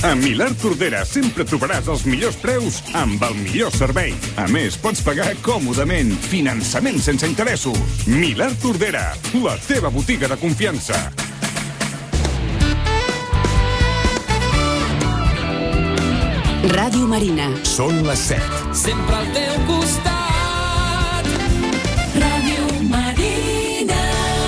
A Milà Tordera sempre trobaràs els millors preus amb el millor servei. A més, pots pagar còmodament. Finançament sense interessos. Milà Tordera, la teva botiga de confiança. Ràdio Marina. Són les 7. Sempre al teu costat. Ràdio Marina.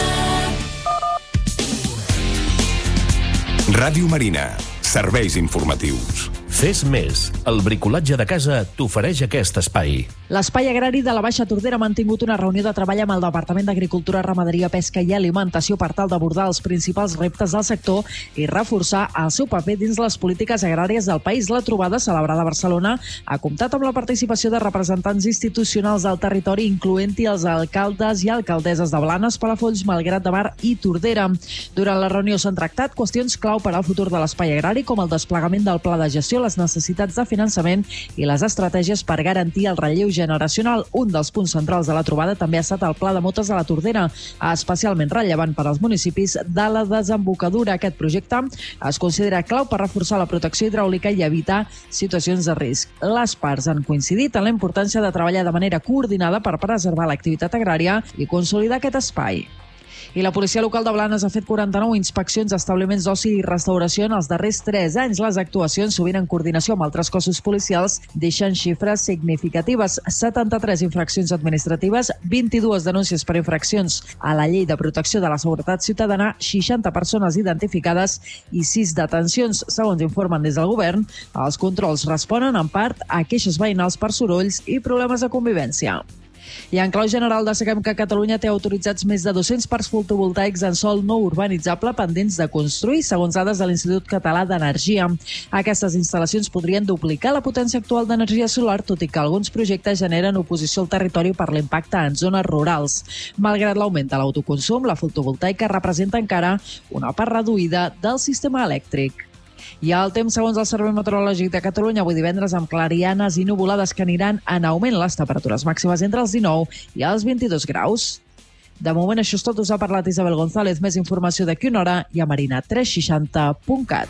Ràdio Marina. Serveis informatius. Fes més. El bricolatge de casa t'ofereix aquest espai. L'Espai Agrari de la Baixa Tordera ha mantingut una reunió de treball amb el Departament d'Agricultura, Ramaderia, Pesca i Alimentació per tal d'abordar els principals reptes del sector i reforçar el seu paper dins les polítiques agràries del país. La trobada, celebrada a Barcelona, ha comptat amb la participació de representants institucionals del territori, incloent-hi els alcaldes i alcaldesses de Blanes, Palafolls, Malgrat de Mar i Tordera. Durant la reunió s'han tractat qüestions clau per al futur de l'Espai Agrari, com el desplegament del Pla de Gestió, les necessitats de finançament i les estratègies per garantir el relleu generacional. Un dels punts centrals de la trobada també ha estat el Pla de Motes de la Tordera, especialment rellevant per als municipis de la desembocadura. Aquest projecte es considera clau per reforçar la protecció hidràulica i evitar situacions de risc. Les parts han coincidit en la importància de treballar de manera coordinada per preservar l'activitat agrària i consolidar aquest espai. I la policia local de Blanes ha fet 49 inspeccions a establiments d'oci i restauració en els darrers 3 anys. Les actuacions, sovint en coordinació amb altres cossos policials, deixen xifres significatives. 73 infraccions administratives, 22 denúncies per infraccions a la Llei de Protecció de la Seguretat Ciutadana, 60 persones identificades i 6 detencions. Segons informen des del govern, els controls responen en part a queixes veïnals per sorolls i problemes de convivència. I en clau general destaquem que Catalunya té autoritzats més de 200 parcs fotovoltaics en sòl no urbanitzable pendents de construir, segons dades de l'Institut Català d'Energia. Aquestes instal·lacions podrien duplicar la potència actual d'energia solar, tot i que alguns projectes generen oposició al territori per l'impacte en zones rurals. Malgrat l'augment de l'autoconsum, la fotovoltaica representa encara una part reduïda del sistema elèctric. I el temps, segons el Servei Meteorològic de Catalunya, avui divendres amb clarianes i nuvolades que aniran en augment, les temperatures màximes entre els 19 i els 22 graus. De moment això és tot, us ha parlat Isabel González. Més informació d'aquí una hora i a marina360.cat.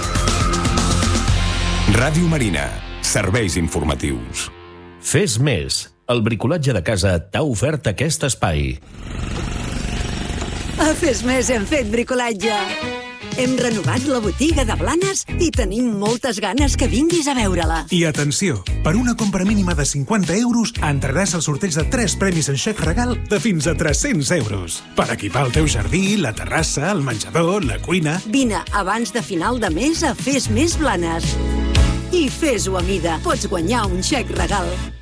Ràdio Marina. Serveis informatius. Fes més. El bricolatge de casa t'ha ofert aquest espai. A Fes Més hem fet bricolatge. Hem renovat la botiga de Blanes i tenim moltes ganes que vinguis a veure-la. I atenció, per una compra mínima de 50 euros entraràs al sorteig de 3 premis en xec regal de fins a 300 euros. Per equipar el teu jardí, la terrassa, el menjador, la cuina... Vine abans de final de mes a Fes Més Blanes. I fes-ho a mida. Pots guanyar un xec regal.